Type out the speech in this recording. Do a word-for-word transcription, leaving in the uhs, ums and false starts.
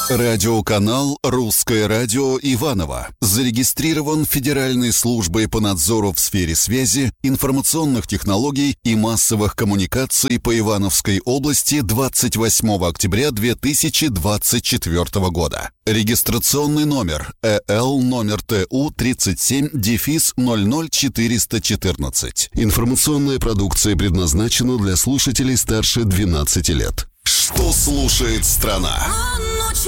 Радиоканал «Русское радио» Иваново зарегистрирован Федеральной службой по надзору в сфере связи, информационных технологий и массовых коммуникаций по Ивановской области двадцать восьмого октября две тысячи двадцать четвёртого года. Регистрационный номер э эл номер тэ у тридцать семь дефис ноль ноль четыреста четырнадцать. Информационная продукция предназначена для слушателей старше двенадцати лет. Что слушает страна?